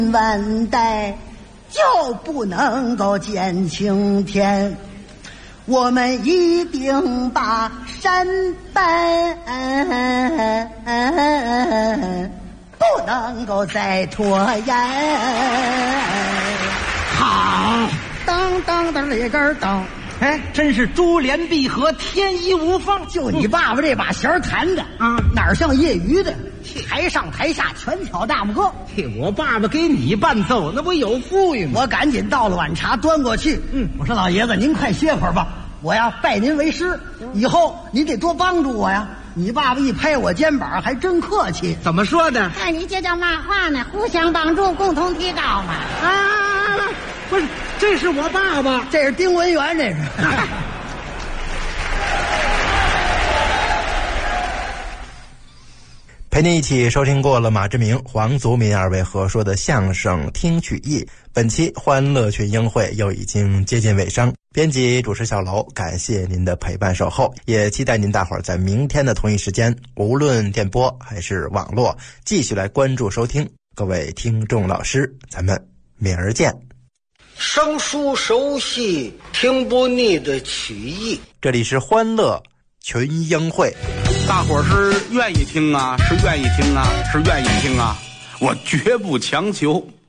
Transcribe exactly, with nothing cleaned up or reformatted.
万代就不能够见青天，我们一定把山搬，不能够再拖延。 好， 当当当里根当， 哎，真是珠联璧合，天衣无缝。 就你爸爸这把弦弹的啊， 哪儿像业余的？台上台下全挑大拇哥。 嘿，我爸爸给你伴奏，那不有富裕吗？ 我赶紧倒了碗茶端过去。 嗯， 我说老爷子，您快歇会儿吧，我呀拜您为师，以后您得多帮助我呀。你爸爸一拍我肩膀，还真客气。 怎么说的？ 看你这叫嘛话呢？互相帮助，共同提高嘛。 啊，不是，这是我爸爸， 这是丁文元，这是。 陪您一起收听过了马志明、黄祖民二位合说的相声《听曲艺》，本期欢乐群英会又已经接近尾声。编辑主持小楼，感谢您的陪伴守候，也期待您大伙儿在明天的同一时间，无论电波还是网络，继续来关注收听。各位听众老师，咱们明儿见。 生疏熟悉，听不腻的曲艺。 这里是欢乐群英会。 大伙儿是愿意听啊，是愿意听啊，是愿意听啊，我绝不强求。